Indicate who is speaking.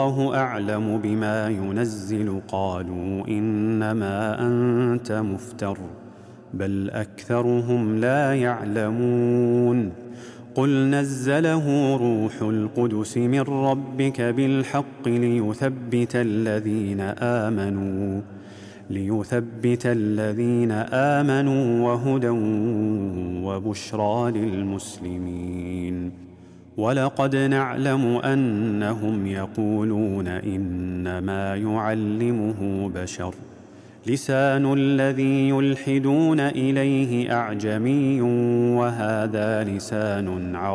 Speaker 1: الله أعلم بما ينزل قالوا إنما أنت مفتر بل أكثرهم لا يعلمون قل نزله روح القدس من ربك بالحق ليثبت الذين آمنوا وهدى وبشرى للمسلمين. ولقد نعلم أنهم يقولون إنما يعلمه بشر لسان الذي يلحدون إليه أعجمي وهذا لسان عربي